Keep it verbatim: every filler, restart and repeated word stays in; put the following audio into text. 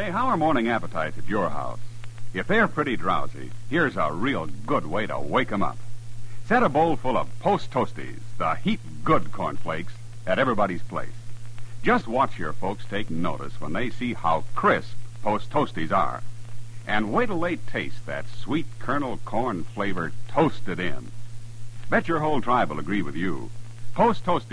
Say, how are morning appetites at your house? If they're pretty drowsy, here's a real good way to wake 'em up. Set a bowl full of Post Toasties, the heap-good cornflakes, at everybody's place. Just watch your folks take notice when they see how crisp Post Toasties are. And wait till they taste that sweet kernel corn flavor toasted in. Bet your whole tribe will agree with you. Post Toasties